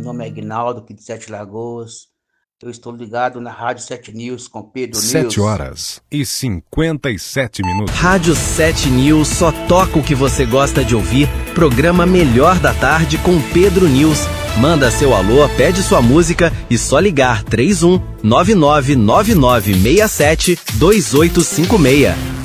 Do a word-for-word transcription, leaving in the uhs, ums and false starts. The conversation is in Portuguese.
nome é Aguinaldo, aqui de Sete Lagoas. Eu estou ligado na Rádio Sete News com Pedro News. sete horas e cinquenta e sete minutos. Rádio Sete News só toca o que você gosta de ouvir. Programa Melhor da Tarde com Pedro News. Manda seu alô, pede sua música e só ligar três um nove nove nove nove seis sete dois oito cinco seis.